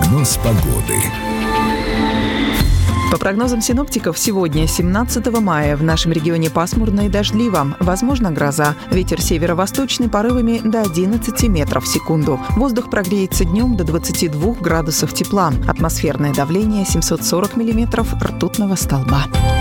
Прогноз погоды. По прогнозам синоптиков, сегодня, 17 мая, в нашем регионе пасмурно и дождливо. Возможна гроза. Ветер северо-восточный порывами до 11 метров в секунду. Воздух прогреется днем до 22 градусов тепла. Атмосферное давление 740 миллиметров ртутного столба.